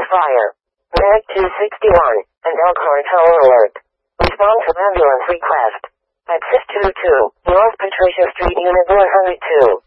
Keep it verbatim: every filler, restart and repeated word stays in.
fire. Mag two sixty-one, and Elkhorn Tower Alert. Respond to ambulance request. At six two two, North Patricia Street, Unit one hundred two.